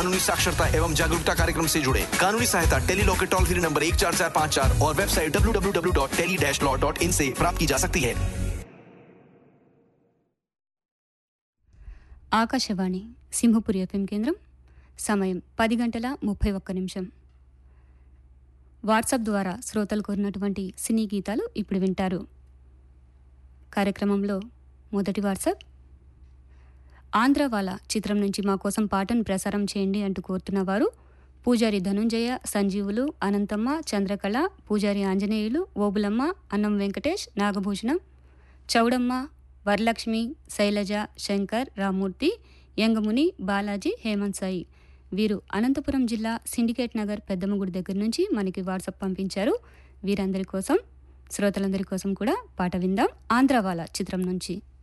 कानूनी साक्षरता एवं जागरूकता कार्यक्रम से जुड़े। कानूनी सहायता टेली लॉ के टोल फ्री नंबर 14454 और वेबसाइट www.tele-law.in से प्राप्त की जा सकती है। ఆకాశవాణి సింహపురి ఎఫ్ఎం కేంద్రం. సమయం 10:31. వాట్సాప్ ద్వారా శ్రోతలు కోరినటువంటి సినీ గీతాలు ఇప్పుడు వింటారు. కార్యక్రమంలో మొదటి వాట్సాప్, ఆంధ్రవాలా చిత్రం నుంచి మా కోసం పాటను ప్రసారం చేయండి అంటూ కోరుతున్న వారు పూజారి ధనుంజయ, సంజీవులు, అనంతమ్మ, చంద్రకళ, పూజారి ఆంజనేయులు, ఓబులమ్మ, అన్నం వెంకటేష్, నాగభూషణం, చౌడమ్మ, వరలక్ష్మి, శైలజ, శంకర్, రామూర్తి, యంగముని, బాలాజీ, హేమంత్ సాయి. వీరు అనంతపురం జిల్లా సిండికేట్ నగర్ పెద్దమ్మగుడి దగ్గర నుంచి మనకి వాట్సాప్ పంపించారు. వీరందరి కోసం, శ్రోతలందరి కోసం కూడా పాట విందాం. ఆంధ్రవాలా చిత్రం నుంచి.